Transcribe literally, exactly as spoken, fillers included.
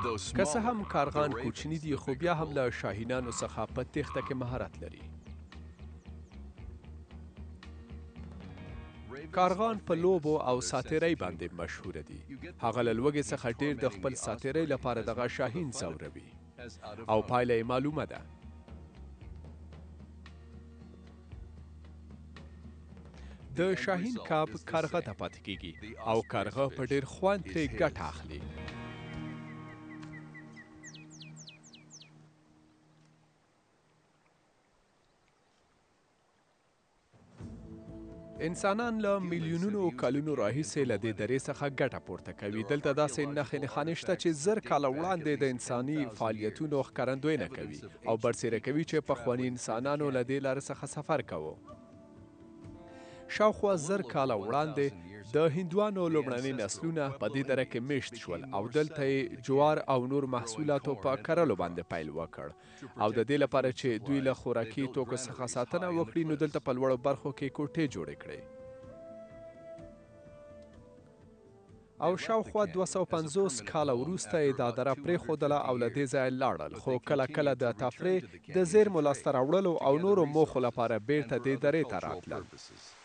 که څه هم کارغان کوچني دي خو بیا هم له شاهینانو څخه په تېښته کې مهارت لري. کارغان په لوبو او ساتیرۍ باندې مشهوره دي. هغه له لوږې څخه ډېر د خپل ساتیرۍ لپاره دغه شاهین ځوروي او پایله یې معلومه ده. د شاهین کب کارغه ته پاتې کیږي او کارغه په ډېر خوند ترې ګټه اخلي. انسانان له میلیونونو کلونو راهیسې له دې درې څخه ګټه پورته کوي. دلته داسې نښې نښانې شته چې زر کاله وړاندې د انساني فعالیتونو ښکارندوینه کوي او برسېره کوي چې پخواني انسانانو له دې لارې څخه سفر کوو. شاوخوا زر کاله وړاندې د هندوانو لومړني نسلونه په دې دره کې میشت شول او دلته یې جوار او نور محصولاتو په کرلو باندې پیل وکړ او د دې لپاره چې دوی له خوراکي توکو څخه ساتنه وکړي نو دلته په لوړو برخو کې کوټې جوړې کړې او شاوخوا دوه سوه پنځوس کاله وروسته یې دا دره پرېښودله او له دې ځایه لاړل، خو کله کله د تفریح، د زیرمو لاسته راوړلو او نورو موخو لپاره بیرته دې درې ته راتلل.